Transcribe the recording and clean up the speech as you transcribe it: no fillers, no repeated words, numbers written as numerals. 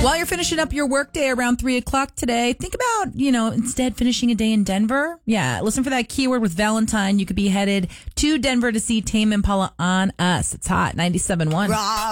While you're finishing up your workday around 3 o'clock today, think about, instead finishing a day in Denver. Yeah, listen for that keyword with Valentine. You could be headed to Denver to see Tame Impala on Us. It's hot, 97.1.